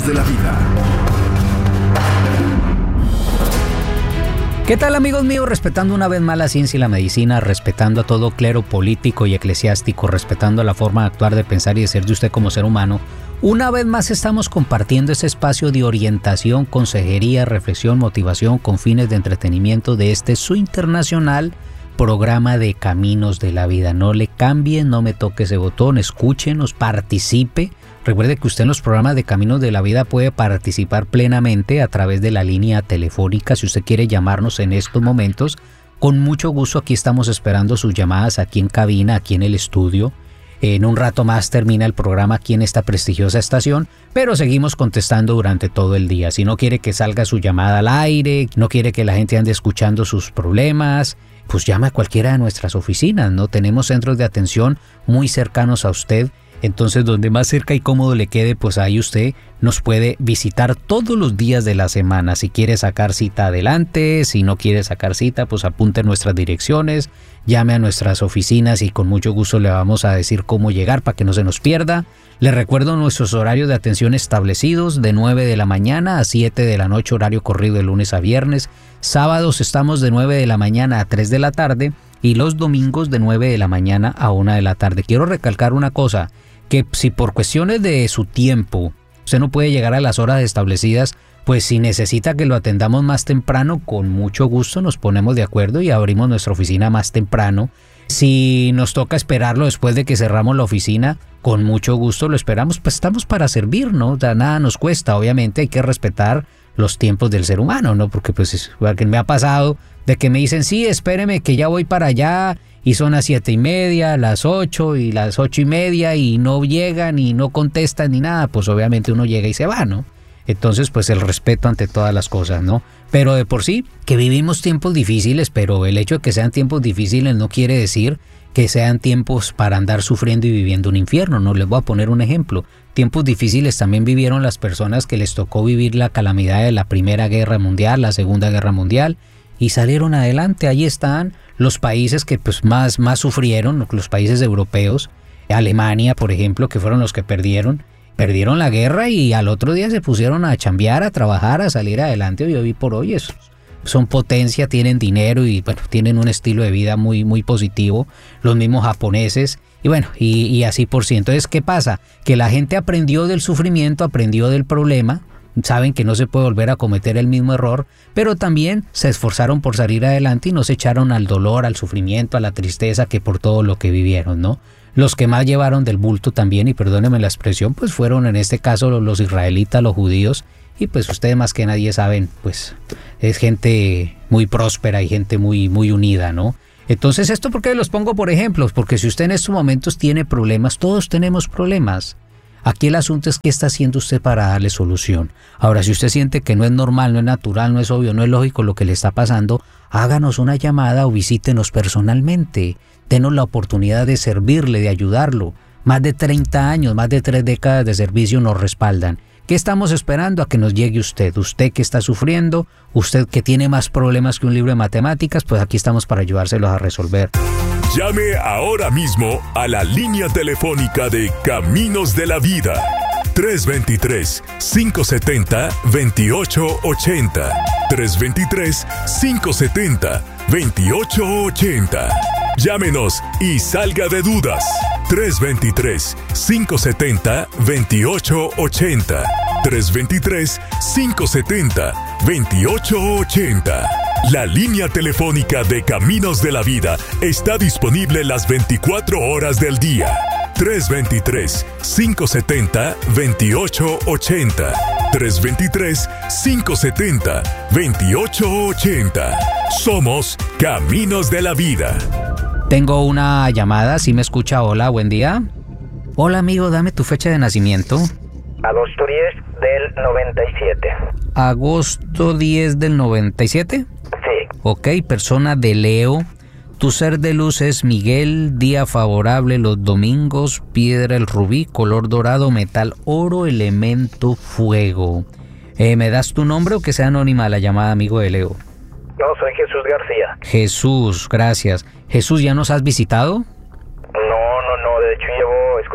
de la Vida. ¿Qué tal, amigos míos? Respetando una vez más la ciencia y la medicina, respetando a todo clero político y eclesiástico, respetando la forma de actuar, de pensar y de ser de usted como ser humano, una vez más estamos compartiendo ese espacio de orientación, consejería, reflexión, motivación con fines de entretenimiento de este su internacional programa de Caminos de la Vida. No le cambien, no me toque ese botón, escúchenos, participe. Recuerde que usted en los programas de Caminos de la Vida puede participar plenamente a través de la línea telefónica. Si usted quiere llamarnos en estos momentos, con mucho gusto aquí estamos esperando sus llamadas aquí en cabina, aquí en el estudio. En un rato más termina el programa aquí en esta prestigiosa estación, pero seguimos contestando durante todo el día. Si no quiere que salga su llamada al aire, no quiere que la gente ande escuchando sus problemas, pues llame a cualquiera de nuestras oficinas, ¿no? Tenemos centros de atención muy cercanos a usted. Entonces, donde más cerca y cómodo le quede, pues ahí usted nos puede visitar todos los días de la semana. Si quiere sacar cita, adelante. Si no quiere sacar cita, pues apunte nuestras direcciones, llame a nuestras oficinas y con mucho gusto le vamos a decir cómo llegar para que no se nos pierda. Le recuerdo nuestros horarios de atención establecidos: de 9 de la mañana a 7 de la noche, horario corrido de lunes a viernes. Sábados estamos de 9 de la mañana a 3 de la tarde y los domingos de 9 de la mañana a 1 de la tarde. Quiero recalcar una cosa, que si por cuestiones de su tiempo usted no puede llegar a las horas establecidas, pues si necesita que lo atendamos más temprano, con mucho gusto nos ponemos de acuerdo y abrimos nuestra oficina más temprano. Si nos toca esperarlo después de que cerramos la oficina, con mucho gusto lo esperamos, pues estamos para servir, ¿no? O sea, nada nos cuesta. Obviamente hay que respetar los tiempos del ser humano, ¿no? Porque pues me ha pasado de que me dicen, sí, espéreme que ya voy para allá, y son las 7:30, las 8 y las 8:30 y no llegan y no contestan ni nada, pues obviamente uno llega y se va, ¿no? Entonces, pues el respeto ante todas las cosas, ¿no? Pero de por sí, que vivimos tiempos difíciles, pero el hecho de que sean tiempos difíciles no quiere decir que sean tiempos para andar sufriendo y viviendo un infierno, ¿no? Les voy a poner un ejemplo. Tiempos difíciles también vivieron las personas que les tocó vivir la calamidad de la Primera Guerra Mundial, la Segunda Guerra Mundial, y salieron adelante. Ahí están los países que pues más sufrieron, los países europeos, Alemania, por ejemplo, que fueron los que perdieron la guerra y al otro día se pusieron a chambear, a trabajar, a salir adelante. Hoy por hoy son potencia, tienen dinero y bueno, tienen un estilo de vida muy positivo, los mismos japoneses y bueno, y así por sí. Entonces, ¿qué pasa? Que la gente aprendió del sufrimiento, aprendió del problema, saben que no se puede volver a cometer el mismo error, pero también se esforzaron por salir adelante y no se echaron al dolor, al sufrimiento, a la tristeza que por todo lo que vivieron, ¿no? Los que más llevaron del bulto también, y perdónenme la expresión, pues fueron en este caso los israelitas, los judíos, y pues ustedes más que nadie saben, pues es gente muy próspera y gente muy unida, ¿no? Entonces, ¿esto por qué los pongo por ejemplos? Porque si usted en estos momentos tiene problemas, todos tenemos problemas. Aquí el asunto es qué está haciendo usted para darle solución. Ahora, si usted siente que no es normal, no es natural, no es obvio, no es lógico lo que le está pasando, háganos una llamada o visítenos personalmente. Denos la oportunidad de servirle, de ayudarlo. Más de 30 años, más de 3 décadas de servicio nos respaldan. ¿Qué estamos esperando a que nos llegue usted? Usted que está sufriendo, usted que tiene más problemas que un libro de matemáticas, pues aquí estamos para ayudárselos a resolver. Llame ahora mismo a la línea telefónica de Caminos de la Vida. 323-570-2880. 323-570-2880. Llámenos y salga de dudas. 323-570-2880. 323-570-2880. La línea telefónica de Caminos de la Vida está disponible las 24 horas del día. 323-570-2880. 323-570-2880. Somos Caminos de la Vida. Tengo una llamada, ¿sí me escucha? Hola, buen día. Hola, amigo, dame tu fecha de nacimiento. Agosto 10 del 97. ¿Agosto 10 del 97? Sí. Ok, persona de Leo. Tu ser de luz es Miguel, día favorable los domingos, piedra el rubí, color dorado, metal oro, elemento fuego. ¿Me das tu nombre o que sea anónima la llamada, amigo de Leo? No, soy Jesús García. Jesús, gracias. Jesús, ¿ya nos has visitado? No, de hecho llevo escuchándolos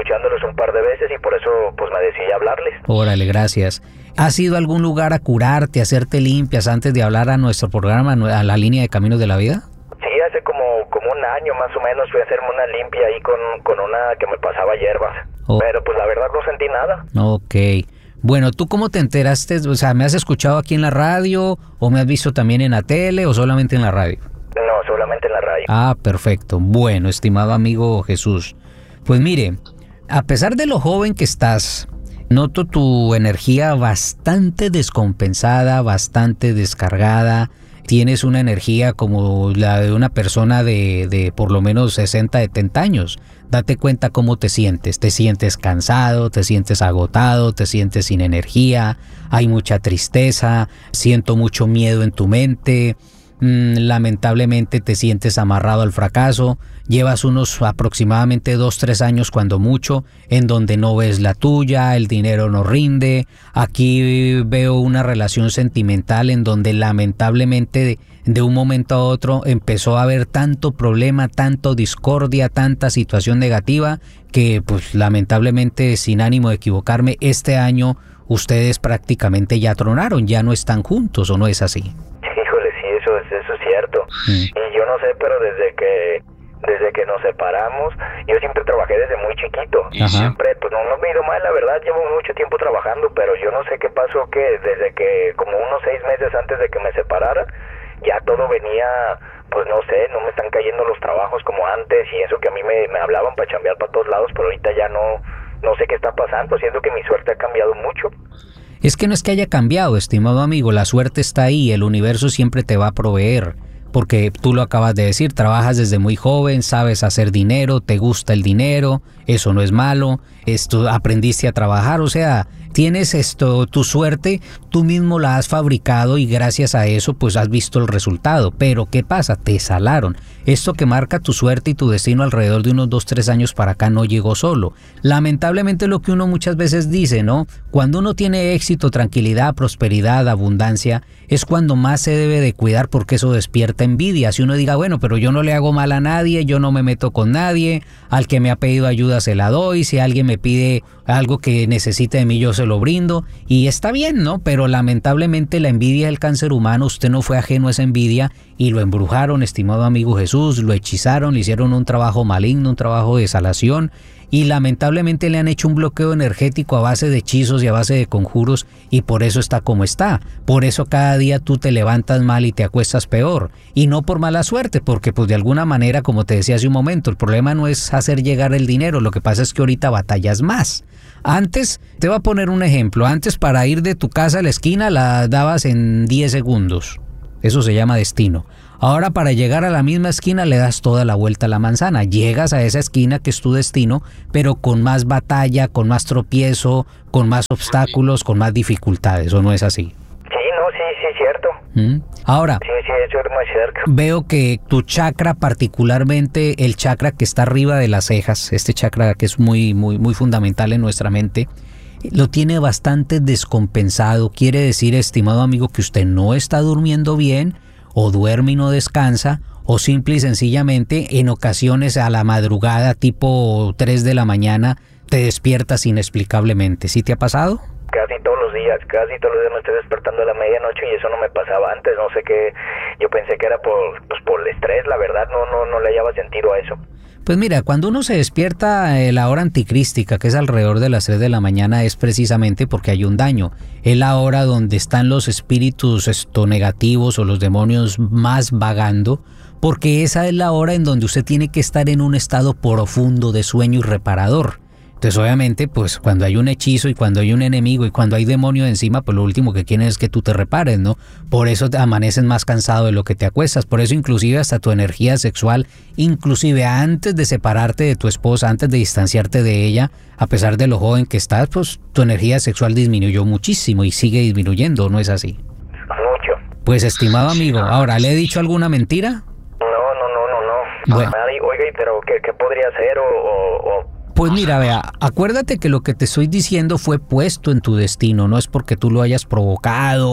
pues un par de veces y por eso pues me decidí a hablarles. Órale, gracias. ¿Has ido a algún lugar a curarte, a hacerte limpias antes de hablar a nuestro programa, a la línea de Caminos de la Vida? Sí, hace como un año más o menos fui a hacerme una limpia ahí con una que me pasaba hierbas. Pero pues la verdad no sentí nada. Ok. Bueno, ¿tú cómo te enteraste? O sea, ¿me has escuchado aquí en la radio o me has visto también en la tele o solamente en la radio? No, solamente en la radio. Ah, perfecto. Bueno, estimado amigo Jesús. Pues mire, a pesar de lo joven que estás, noto tu energía bastante descompensada, bastante descargada. Tienes una energía como la de una persona de por lo menos 60, 70 años. Date cuenta cómo te sientes. Te sientes cansado, te sientes agotado, te sientes sin energía, hay mucha tristeza, siento mucho miedo en tu mente. Lamentablemente te sientes amarrado al fracaso, llevas unos aproximadamente 2-3 años cuando mucho, en donde no ves la tuya, el dinero no rinde. Aquí veo una relación sentimental en donde lamentablemente de un momento a otro empezó a haber tanto problema, tanto discordia, tanta situación negativa, que pues lamentablemente, sin ánimo de equivocarme, este año ustedes prácticamente ya tronaron, ya no están juntos, ¿o no es así? Eso es cierto. Y yo no sé, pero desde que nos separamos, yo siempre trabajé desde muy chiquito. Y siempre, pues no me he ido mal, la verdad, llevo mucho tiempo trabajando, pero yo no sé qué pasó, que desde que como unos 6 meses antes de que me separara, ya todo venía, pues no sé, no me están cayendo los trabajos como antes, y eso que a mí me hablaban para chambear para todos lados, pero ahorita ya no sé qué está pasando, siento que mi suerte ha cambiado mucho. Es que no es que haya cambiado, estimado amigo, la suerte está ahí, el universo siempre te va a proveer, porque tú lo acabas de decir, trabajas desde muy joven, sabes hacer dinero, te gusta el dinero, eso no es malo, aprendiste a trabajar, o sea, tienes tu suerte, tú mismo la has fabricado y gracias a eso pues has visto el resultado. Pero ¿qué pasa? Te salaron. Esto que marca tu suerte y tu destino alrededor de unos 2-3 años para acá no llegó solo. Lamentablemente lo que uno muchas veces dice, ¿no? Cuando uno tiene éxito, tranquilidad, prosperidad, abundancia, es cuando más se debe de cuidar, porque eso despierta envidia. Si uno diga, bueno, pero yo no le hago mal a nadie, yo no me meto con nadie, al que me ha pedido ayuda se la doy, si alguien me pide algo que necesite de mí yo se lo brindo, y está bien, ¿no? Pero lamentablemente la envidia del cáncer humano, usted no fue ajeno a esa envidia y lo embrujaron, estimado amigo Jesús, lo hechizaron, le hicieron un trabajo maligno, un trabajo de salación, y lamentablemente le han hecho un bloqueo energético a base de hechizos y a base de conjuros, y por eso está como está. Por eso cada día tú te levantas mal y te acuestas peor, y no por mala suerte, porque pues de alguna manera, como te decía hace un momento, el problema no es hacer llegar el dinero, lo que pasa es que ahorita batallas más. Antes, te voy a poner un ejemplo, antes para ir de tu casa a la esquina la dabas en 10 segundos, eso se llama destino. Ahora para llegar a la misma esquina le das toda la vuelta a la manzana, llegas a esa esquina que es tu destino, pero con más batalla, con más tropiezo, con más obstáculos, con más dificultades, ¿o no es así? Sí, es cierto. Ahora, sí, eso es muy cerca. Veo que tu chakra, particularmente el chakra que está arriba de las cejas, este chakra que es muy fundamental en nuestra mente, lo tiene bastante descompensado. Quiere decir, estimado amigo, que usted no está durmiendo bien, o duerme y no descansa, o simple y sencillamente en ocasiones a la madrugada, tipo 3 de la mañana, te despiertas inexplicablemente. ¿Sí te ha pasado? Casi todos los días me estoy despertando a la medianoche y eso no me pasaba antes, no sé qué, yo pensé que era por el estrés, la verdad no le hallaba sentido a eso. Pues mira, cuando uno se despierta la hora anticrística, que es alrededor de las 3 de la mañana, es precisamente porque hay un daño. Es la hora donde están los espíritus negativos o los demonios más vagando, porque esa es la hora en donde usted tiene que estar en un estado profundo de sueño y reparador. Entonces obviamente pues cuando hay un hechizo y cuando hay un enemigo y cuando hay demonio encima, pues lo último que quieren es que tú te repares, ¿no? Por eso te amaneces más cansado de lo que te acuestas, por eso inclusive hasta tu energía sexual, inclusive antes de separarte de tu esposa, antes de distanciarte de ella, a pesar de lo joven que estás, pues tu energía sexual disminuyó muchísimo y sigue disminuyendo, ¿no es así? Mucho. Pues estimado amigo, ahora, ¿le he dicho alguna mentira? No. Bueno. Oiga, pero ¿qué podría hacer o...? Pues mira, vea, acuérdate que lo que te estoy diciendo fue puesto en tu destino, no es porque tú lo hayas provocado,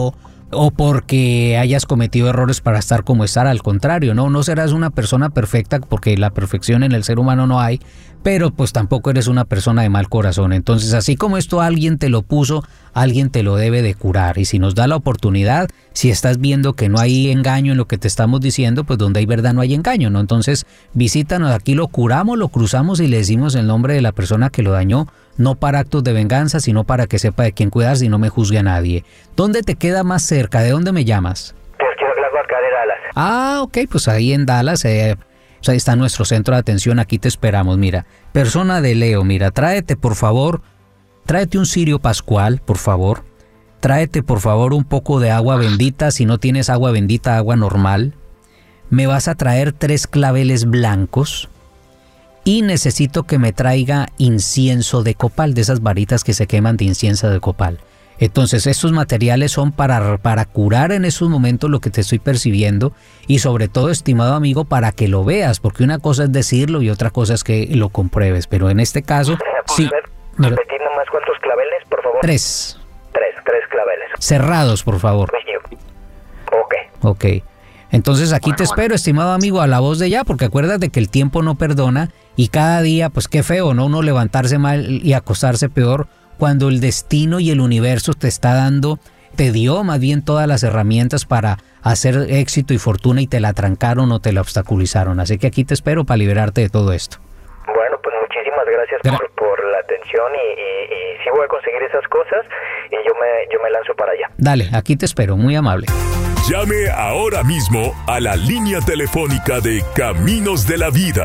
o porque hayas cometido errores para estar como estar. Al contrario, no serás una persona perfecta, porque la perfección en el ser humano no hay, pero pues tampoco eres una persona de mal corazón. Entonces, así como esto alguien te lo puso, alguien te lo debe de curar. Y si nos da la oportunidad, si estás viendo que no hay engaño en lo que te estamos diciendo, pues donde hay verdad no hay engaño, ¿no? Entonces, visítanos, aquí lo curamos, lo cruzamos y le decimos el nombre de la persona que lo dañó, no para actos de venganza, sino para que sepa de quién cuidarse y no me juzgue a nadie. ¿Dónde te queda más cerca? ¿De dónde me llamas? Pues quiero hablar acá de Dallas. Ah, ok, pues ahí en Dallas, ahí está nuestro centro de atención, aquí te esperamos. Mira, persona de Leo, mira, tráete un cirio pascual, por favor. Tráete por favor un poco de agua bendita, si no tienes agua bendita, agua normal. Me vas a traer 3 claveles blancos. Y necesito que me traiga incienso de copal, de esas varitas que se queman de incienso de copal. Entonces estos materiales son para curar en esos momentos lo que te estoy percibiendo, y sobre todo, estimado amigo, para que lo veas, porque una cosa es decirlo y otra cosa es que lo compruebes, pero en este caso... sí. ¿Repetir nomás cuántos claveles, por favor? 3. 3 claveles. Cerrados, por favor. Ok. Entonces aquí te espero, estimado amigo, a la voz de ya, porque acuérdate que el tiempo no perdona y cada día, pues qué feo, ¿no? Uno levantarse mal y acostarse peor cuando el destino y el universo te dio más bien todas las herramientas para hacer éxito y fortuna y te la trancaron o te la obstaculizaron. Así que aquí te espero para liberarte de todo esto. Bueno, pues muchísimas gracias por la atención y sí voy a conseguir esas cosas y yo me lanzo para allá. Dale, aquí te espero, muy amable. Llame ahora mismo a la línea telefónica de Caminos de la Vida.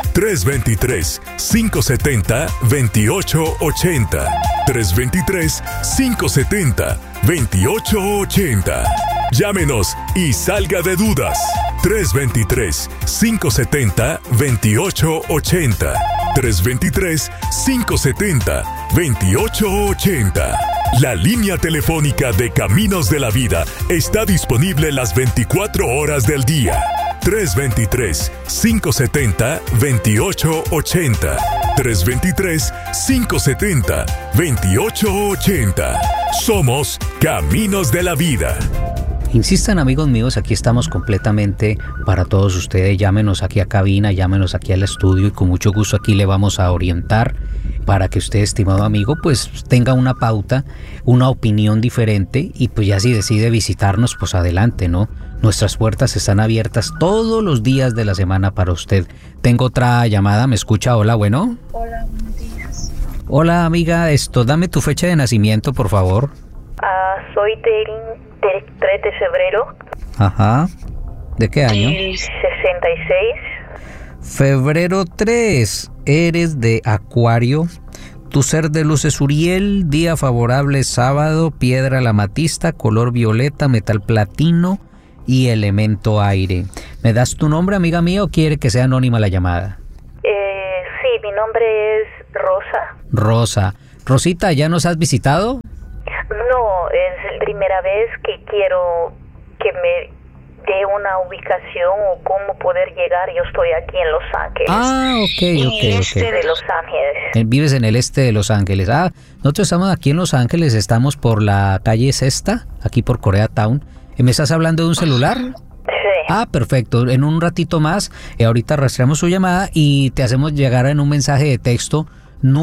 323-570-2880. 323-570-2880. Llámenos y salga de dudas. 323-570-2880. 323-570-2880. La línea telefónica de Caminos de la Vida está disponible las 24 horas del día. 323-570-2880. 323-570-2880. Somos Caminos de la Vida. Insistan, amigos míos, aquí estamos completamente para todos ustedes. Llámenos aquí a cabina, llámenos aquí al estudio y con mucho gusto aquí le vamos a orientar para que usted, estimado amigo, pues tenga una pauta, una opinión diferente y pues ya si decide visitarnos, pues adelante, ¿no? Nuestras puertas están abiertas todos los días de la semana para usted. Tengo otra llamada, ¿me escucha? Hola, bueno. Hola, buenos días. Hola, amiga, dame tu fecha de nacimiento, por favor. Soy del 3 de febrero. Ajá. ¿De qué año? El 66. Febrero 3. Eres de Acuario. Tu ser de luz es Uriel. Día favorable sábado. Piedra la amatista. Color violeta. Metal platino. Y elemento aire. ¿Me das tu nombre, amiga mía, o quiere que sea anónima la llamada? Sí, mi nombre es Rosa. Rosa. Rosita, ¿ya nos has visitado? No, es la primera vez que quiero que me dé una ubicación o cómo poder llegar. Yo estoy aquí en Los Ángeles. Ok. En el este de Los Ángeles. Vives en el este de Los Ángeles. Nosotros estamos aquí en Los Ángeles, estamos por la calle Sexta, aquí por Koreatown. ¿Me estás hablando de un celular? Sí. Perfecto. En un ratito más, ahorita rastreamos su llamada y te hacemos llegar en un mensaje de texto